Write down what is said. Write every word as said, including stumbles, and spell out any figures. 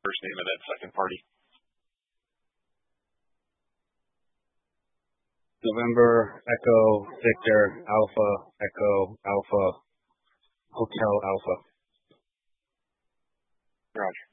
first name of that second party. November Echo Victor Alpha Echo Alpha Hotel Alpha. Roger.